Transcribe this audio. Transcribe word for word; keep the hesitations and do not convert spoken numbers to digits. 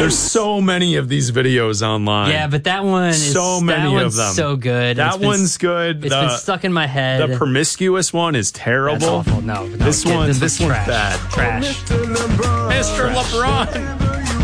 There's so many of these videos online. Yeah, but that one is so many that of one's them. So good. That It's been- one's good. It's the, been stuck in my head. The promiscuous one is terrible. That's awful. No, no this kid, one, this this one's one's trash. bad. Trash. Mister LeBron.